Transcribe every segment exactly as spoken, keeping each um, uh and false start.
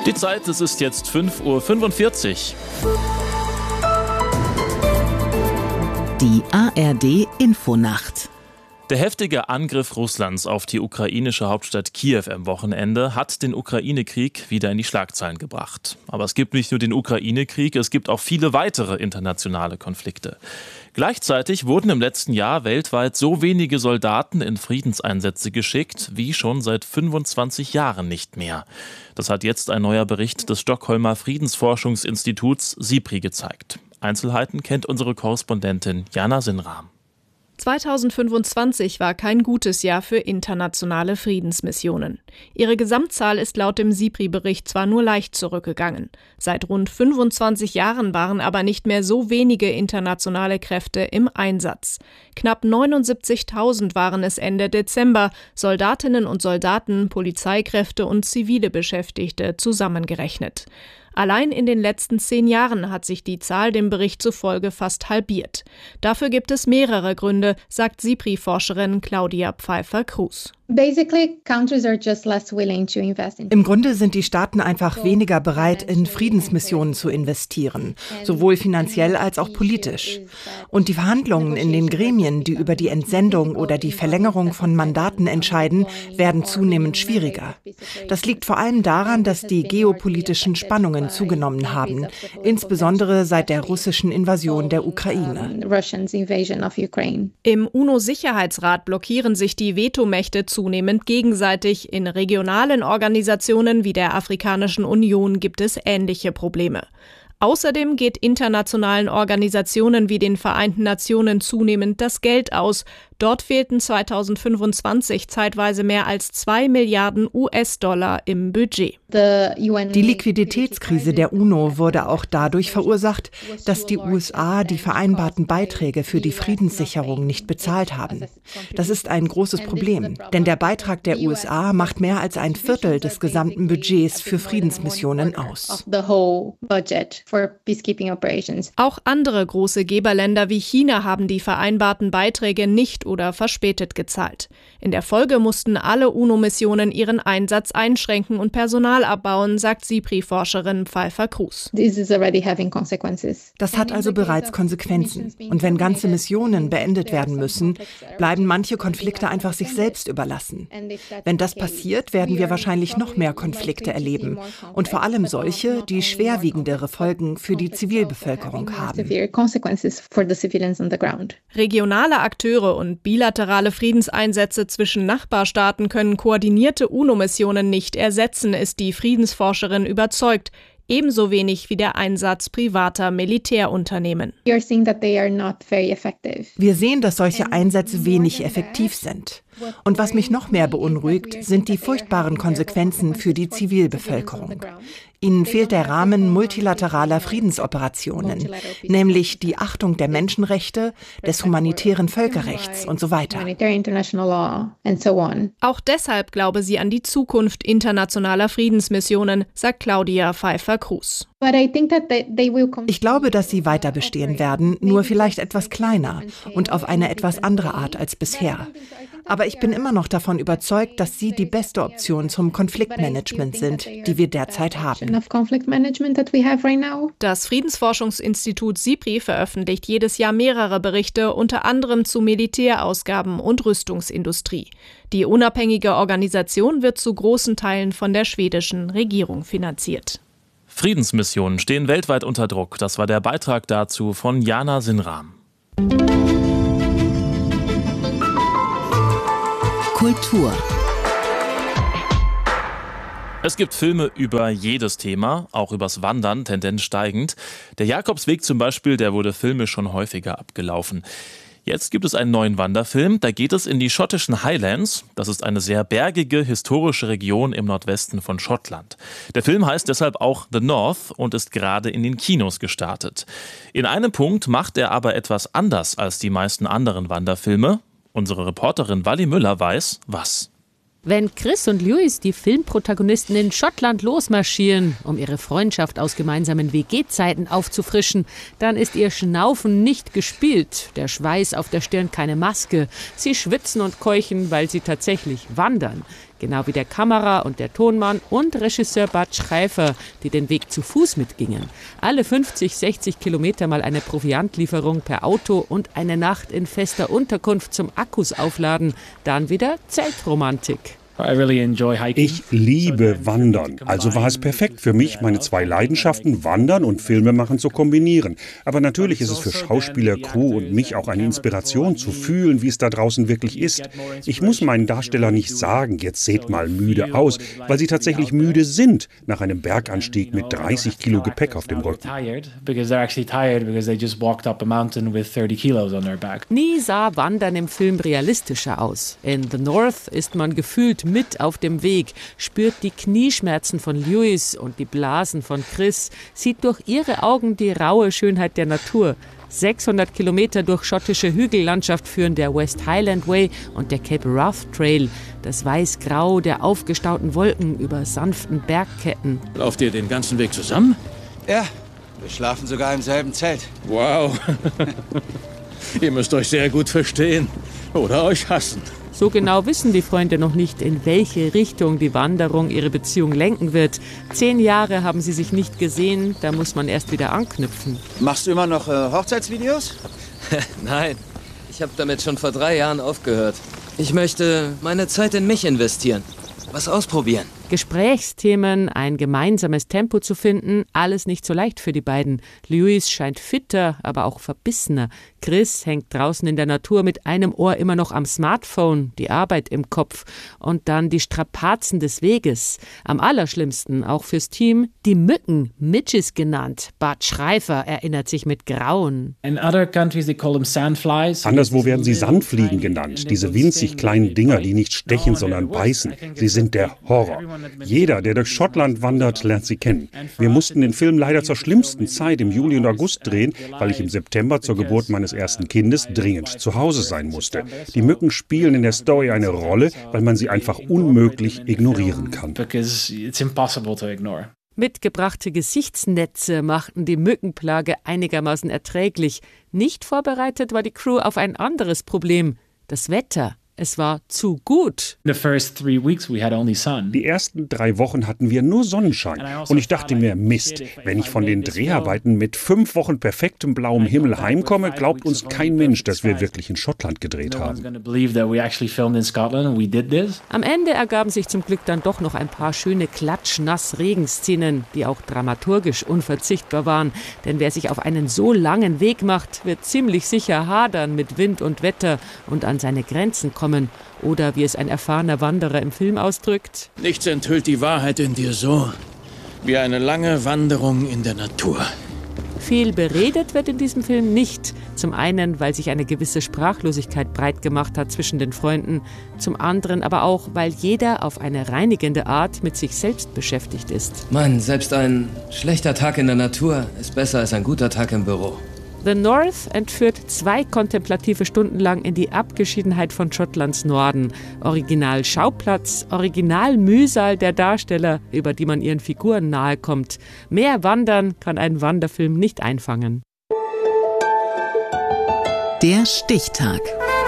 Die Zeit, es ist jetzt fünf Uhr fünfundvierzig. Die A R D-Infonacht. Der heftige Angriff Russlands auf die ukrainische Hauptstadt Kiew am Wochenende hat den Ukraine-Krieg wieder in die Schlagzeilen gebracht. Aber es gibt nicht nur den Ukraine-Krieg, es gibt auch viele weitere internationale Konflikte. Gleichzeitig wurden im letzten Jahr weltweit so wenige Soldaten in Friedenseinsätze geschickt wie schon seit fünfundzwanzig Jahren nicht mehr. Das hat jetzt ein neuer Bericht des Stockholmer Friedensforschungsinstituts SIPRI gezeigt. Einzelheiten kennt unsere Korrespondentin Jana Sinram. zweitausendfünfundzwanzig war kein gutes Jahr für internationale Friedensmissionen. Ihre Gesamtzahl ist laut dem SIPRI-Bericht zwar nur leicht zurückgegangen. Seit rund fünfundzwanzig Jahren waren aber nicht mehr so wenige internationale Kräfte im Einsatz. Knapp neunundsiebzigtausend waren es Ende Dezember, Soldatinnen und Soldaten, Polizeikräfte und zivile Beschäftigte zusammengerechnet. Allein in den letzten zehn Jahren hat sich die Zahl dem Bericht zufolge fast halbiert. Dafür gibt es mehrere Gründe, sagt SIPRI-Forscherin Claudia Pfeiffer-Kruse. Im Grunde sind die Staaten einfach weniger bereit, in Friedensmissionen zu investieren, sowohl finanziell als auch politisch. Und die Verhandlungen in den Gremien, die über die Entsendung oder die Verlängerung von Mandaten entscheiden, werden zunehmend schwieriger. Das liegt vor allem daran, dass die geopolitischen Spannungen zugenommen haben, insbesondere seit der russischen Invasion der Ukraine. Im UNO-Sicherheitsrat blockieren sich die Vetomächte zunehmend gegenseitig. In regionalen Organisationen wie der Afrikanischen Union gibt es ähnliche Probleme. Außerdem geht internationalen Organisationen wie den Vereinten Nationen zunehmend das Geld aus. Dort fehlten zweitausendfünfundzwanzig zeitweise mehr als zwei Milliarden U S-Dollar im Budget. Die Liquiditätskrise der UNO wurde auch dadurch verursacht, dass die U S A die vereinbarten Beiträge für die Friedenssicherung nicht bezahlt haben. Das ist ein großes Problem, denn der Beitrag der U S A macht mehr als ein Viertel des gesamten Budgets für Friedensmissionen aus. Auch andere große Geberländer wie China haben die vereinbarten Beiträge nicht oder verspätet gezahlt. In der Folge mussten alle UNO-Missionen ihren Einsatz einschränken und Personal abbauen, sagt SIPRI-Forscherin Pfeiffer-Kruse. Das hat also bereits Konsequenzen. Und wenn ganze Missionen beendet werden müssen, bleiben manche Konflikte einfach sich selbst überlassen. Wenn das passiert, werden wir wahrscheinlich noch mehr Konflikte erleben. Und vor allem solche, die schwerwiegendere Folgen für die Zivilbevölkerung haben. Regionale Akteure und bilaterale Friedenseinsätze zwischen Nachbarstaaten können koordinierte UNO-Missionen nicht ersetzen, ist die Friedensforscherin überzeugt. Ebenso wenig wie der Einsatz privater Militärunternehmen. Wir sehen, dass solche Einsätze wenig effektiv sind. Und was mich noch mehr beunruhigt, sind die furchtbaren Konsequenzen für die Zivilbevölkerung. Ihnen fehlt der Rahmen multilateraler Friedensoperationen, nämlich die Achtung der Menschenrechte, des humanitären Völkerrechts und so weiter. Auch deshalb glaube sie an die Zukunft internationaler Friedensmissionen, sagt Claudia Pfeiffer-Kruse. Ich glaube, dass sie weiter bestehen werden, nur vielleicht etwas kleiner und auf eine etwas andere Art als bisher. Aber ich bin immer noch davon überzeugt, dass sie die beste Option zum Konfliktmanagement sind, die wir derzeit haben. Das Friedensforschungsinstitut SIPRI veröffentlicht jedes Jahr mehrere Berichte, unter anderem zu Militärausgaben und Rüstungsindustrie. Die unabhängige Organisation wird zu großen Teilen von der schwedischen Regierung finanziert. Friedensmissionen stehen weltweit unter Druck. Das war der Beitrag dazu von Jana Sinram. Kultur. Es gibt Filme über jedes Thema, auch übers Wandern, Tendenz steigend. Der Jakobsweg zum Beispiel, der wurde filmisch schon häufiger abgelaufen. Jetzt gibt es einen neuen Wanderfilm, da geht es in die schottischen Highlands. Das ist eine sehr bergige, historische Region im Nordwesten von Schottland. Der Film heißt deshalb auch The North und ist gerade in den Kinos gestartet. In einem Punkt macht er aber etwas anders als die meisten anderen Wanderfilme. Unsere Reporterin Wally Müller weiß, was. Wenn Chris und Lewis, die Filmprotagonisten, in Schottland losmarschieren, um ihre Freundschaft aus gemeinsamen W G-Zeiten aufzufrischen, dann ist ihr Schnaufen nicht gespielt, der Schweiß auf der Stirn keine Maske. Sie schwitzen und keuchen, weil sie tatsächlich wandern. Genau wie der Kamera- und der Tonmann und Regisseur Bart Schreifer, die den Weg zu Fuß mitgingen. Alle fünfzig, sechzig Kilometer mal eine Proviantlieferung per Auto und eine Nacht in fester Unterkunft zum Akkus aufladen. Dann wieder Zeltromantik. Ich liebe Wandern, also war es perfekt für mich, meine zwei Leidenschaften, Wandern und Filmemachen, zu kombinieren. Aber natürlich ist es für Schauspieler, Crew und mich auch eine Inspiration zu fühlen, wie es da draußen wirklich ist. Ich muss meinen Darstellern nicht sagen, jetzt seht mal müde aus, weil sie tatsächlich müde sind nach einem Berganstieg mit dreißig Kilo Gepäck auf dem Rücken. Nie sah Wandern im Film realistischer aus. In The North ist man gefühlt mit auf dem Weg, spürt die Knieschmerzen von Lewis und die Blasen von Chris, sieht durch ihre Augen die raue Schönheit der Natur. sechshundert Kilometer durch schottische Hügellandschaft führen der West Highland Way und der Cape Wrath Trail. Das Weiß-Grau der aufgestauten Wolken über sanften Bergketten. Lauft ihr den ganzen Weg zusammen? Ja, wir schlafen sogar im selben Zelt. Wow. Ihr müsst euch sehr gut verstehen oder euch hassen. So genau wissen die Freunde noch nicht, in welche Richtung die Wanderung ihre Beziehung lenken wird. Zehn Jahre haben sie sich nicht gesehen, da muss man erst wieder anknüpfen. Machst du immer noch äh, Hochzeitsvideos? Nein, ich habe damit schon vor drei Jahren aufgehört. Ich möchte meine Zeit in mich investieren, was ausprobieren. Gesprächsthemen, ein gemeinsames Tempo zu finden, alles nicht so leicht für die beiden. Lewis scheint fitter, aber auch verbissener. Chris hängt draußen in der Natur mit einem Ohr immer noch am Smartphone, die Arbeit im Kopf und dann die Strapazen des Weges. Am allerschlimmsten, auch fürs Team, die Mücken, Midges genannt. Bart Schreifer erinnert sich mit Grauen. Anderswo werden sie Sandfliegen genannt, diese winzig kleinen Dinger, die nicht stechen, sondern beißen. Sie sind der Horror. Jeder, der durch Schottland wandert, lernt sie kennen. Wir mussten den Film leider zur schlimmsten Zeit im Juli und August drehen, weil ich im September zur Geburt meines ersten Kindes dringend zu Hause sein musste. Die Mücken spielen in der Story eine Rolle, weil man sie einfach unmöglich ignorieren kann. Mitgebrachte Gesichtsnetze machten die Mückenplage einigermaßen erträglich. Nicht vorbereitet war die Crew auf ein anderes Problem, das Wetter. Es war zu gut. Die ersten drei Wochen hatten wir nur Sonnenschein. Und ich dachte mir, Mist, wenn ich von den Dreharbeiten mit fünf Wochen perfektem blauem Himmel heimkomme, glaubt uns kein Mensch, dass wir wirklich in Schottland gedreht haben. Am Ende ergaben sich zum Glück dann doch noch ein paar schöne Klatsch-Nass-Regenszenen, die auch dramaturgisch unverzichtbar waren. Denn wer sich auf einen so langen Weg macht, wird ziemlich sicher hadern mit Wind und Wetter und an seine Grenzen kommen. Oder wie es ein erfahrener Wanderer im Film ausdrückt: Nichts enthüllt die Wahrheit in dir so wie eine lange Wanderung in der Natur. Viel beredet wird in diesem Film nicht. Zum einen, weil sich eine gewisse Sprachlosigkeit breit gemacht hat zwischen den Freunden. Zum anderen aber auch, weil jeder auf eine reinigende Art mit sich selbst beschäftigt ist. Mann, selbst ein schlechter Tag in der Natur ist besser als ein guter Tag im Büro. The North entführt zwei kontemplative Stunden lang in die Abgeschiedenheit von Schottlands Norden. Original Schauplatz, original Mühsal der Darsteller, über die man ihren Figuren nahe kommt. Mehr Wandern kann ein Wanderfilm nicht einfangen. Der Stichtag.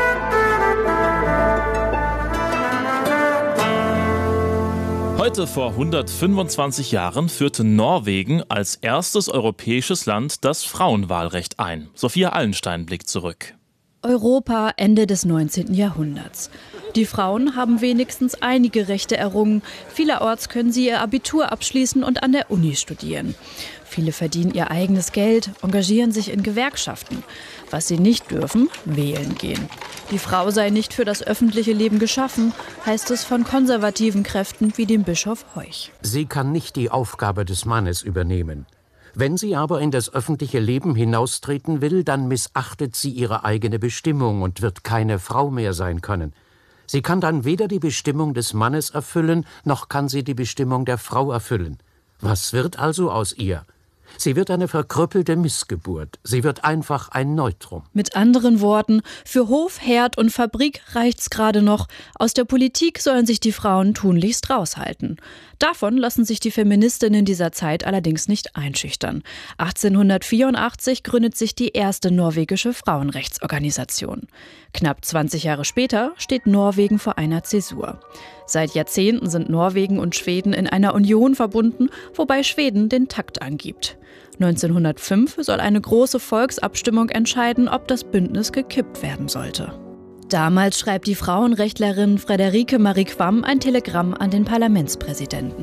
Heute vor hundertfünfundzwanzig Jahren führte Norwegen als erstes europäisches Land das Frauenwahlrecht ein. Sophia Allenstein blickt zurück. Europa Ende des neunzehnten Jahrhunderts. Die Frauen haben wenigstens einige Rechte errungen. Vielerorts können sie ihr Abitur abschließen und an der Uni studieren. Viele verdienen ihr eigenes Geld, engagieren sich in Gewerkschaften. Was sie nicht dürfen, wählen gehen. Die Frau sei nicht für das öffentliche Leben geschaffen, heißt es von konservativen Kräften wie dem Bischof Heuch. Sie kann nicht die Aufgabe des Mannes übernehmen. Wenn sie aber in das öffentliche Leben hinaustreten will, dann missachtet sie ihre eigene Bestimmung und wird keine Frau mehr sein können. Sie kann dann weder die Bestimmung des Mannes erfüllen, noch kann sie die Bestimmung der Frau erfüllen. Was wird also aus ihr? Sie wird eine verkrüppelte Missgeburt. Sie wird einfach ein Neutrum. Mit anderen Worten, für Hof, Herd und Fabrik reicht's gerade noch. Aus der Politik sollen sich die Frauen tunlichst raushalten. Davon lassen sich die Feministinnen dieser Zeit allerdings nicht einschüchtern. achtzehnhundertvierundachtzig gründet sich die erste norwegische Frauenrechtsorganisation. Knapp zwanzig Jahre später steht Norwegen vor einer Zäsur. Seit Jahrzehnten sind Norwegen und Schweden in einer Union verbunden, wobei Schweden den Takt angibt. neunzehnhundertfünf soll eine große Volksabstimmung entscheiden, ob das Bündnis gekippt werden sollte. Damals schreibt die Frauenrechtlerin Frederike Marie Quam ein Telegramm an den Parlamentspräsidenten.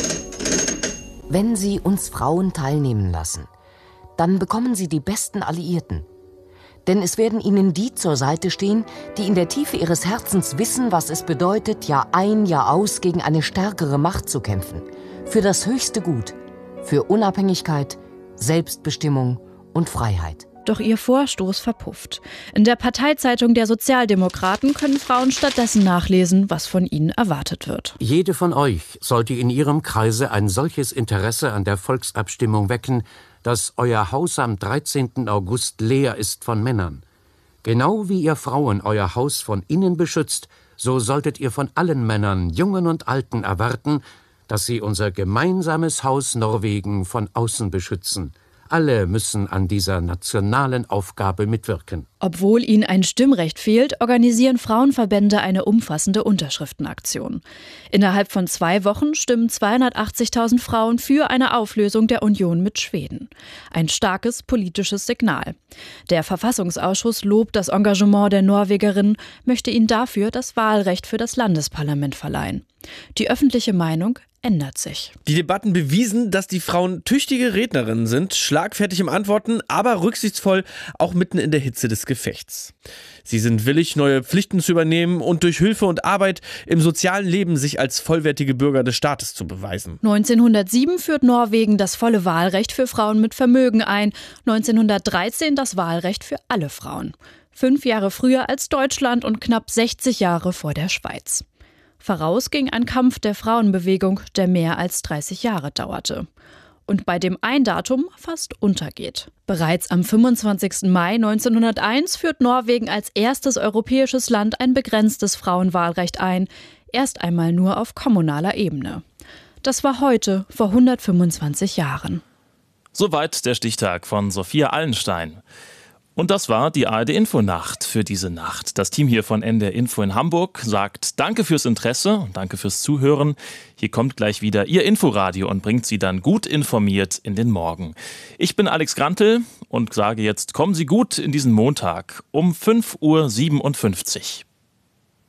Wenn Sie uns Frauen teilnehmen lassen, dann bekommen Sie die besten Alliierten. Denn es werden Ihnen die zur Seite stehen, die in der Tiefe ihres Herzens wissen, was es bedeutet, Jahr ein, Jahr aus gegen eine stärkere Macht zu kämpfen. Für das höchste Gut, für Unabhängigkeit, Selbstbestimmung und Freiheit. Doch ihr Vorstoß verpufft. In der Parteizeitung der Sozialdemokraten können Frauen stattdessen nachlesen, was von ihnen erwartet wird. Jede von euch sollte in ihrem Kreise ein solches Interesse an der Volksabstimmung wecken, dass euer Haus am dreizehnten August leer ist von Männern. Genau wie ihr Frauen euer Haus von innen beschützt, so solltet ihr von allen Männern, Jungen und Alten, erwarten, dass sie unser gemeinsames Haus Norwegen von außen beschützen. Alle müssen an dieser nationalen Aufgabe mitwirken. Obwohl ihnen ein Stimmrecht fehlt, organisieren Frauenverbände eine umfassende Unterschriftenaktion. Innerhalb von zwei Wochen stimmen zweihundertachtzigtausend Frauen für eine Auflösung der Union mit Schweden. Ein starkes politisches Signal. Der Verfassungsausschuss lobt das Engagement der Norwegerinnen, möchte ihnen dafür das Wahlrecht für das Landesparlament verleihen. Die öffentliche Meinung ändert sich. Die Debatten bewiesen, dass die Frauen tüchtige Rednerinnen sind, schlagfertig im Antworten, aber rücksichtsvoll auch mitten in der Hitze des Gefechts. Sie sind willig, neue Pflichten zu übernehmen und durch Hilfe und Arbeit im sozialen Leben sich als vollwertige Bürger des Staates zu beweisen. neunzehnhundertsieben führt Norwegen das volle Wahlrecht für Frauen mit Vermögen ein, neunzehnhundertdreizehn das Wahlrecht für alle Frauen. Fünf Jahre früher als Deutschland und knapp sechzig Jahre vor der Schweiz. Voraus ging ein Kampf der Frauenbewegung, der mehr als dreißig Jahre dauerte. Und bei dem ein Datum fast untergeht. Bereits am fünfundzwanzigsten Mai neunzehnhunderteins führt Norwegen als erstes europäisches Land ein begrenztes Frauenwahlrecht ein, erst einmal nur auf kommunaler Ebene. Das war heute, vor hundertfünfundzwanzig Jahren. Soweit der Stichtag von Sophia Allenstein. Und das war die A R D-Infonacht für diese Nacht. Das Team hier von N D R Info in Hamburg sagt Danke fürs Interesse und danke fürs Zuhören. Hier kommt gleich wieder Ihr Inforadio und bringt Sie dann gut informiert in den Morgen. Ich bin Alex Grantel und sage jetzt, kommen Sie gut in diesen Montag um fünf Uhr siebenundfünfzig.